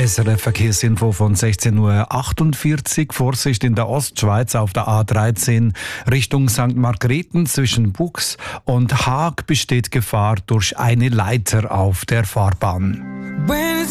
SRF Verkehrsinfo von 16:48 Uhr. Vorsicht in der Ostschweiz auf der A13 Richtung St. Margrethen zwischen Buchs und Haag besteht Gefahr durch eine Leiter auf der Fahrbahn.